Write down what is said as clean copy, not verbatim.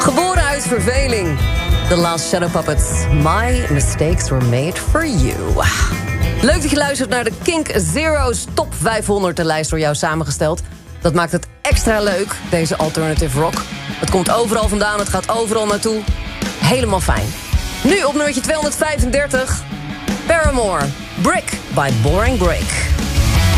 Geboren uit verveling. The Last Shadow Puppets. My mistakes were made for you. Leuk dat je luistert naar de Kink Zero's Top 500. De lijst door jou samengesteld. Dat maakt het extra leuk, deze alternative rock. Het komt overal vandaan, het gaat overal naartoe. Helemaal fijn. Nu op nummertje 235. Paramore. Brick by Boring Break.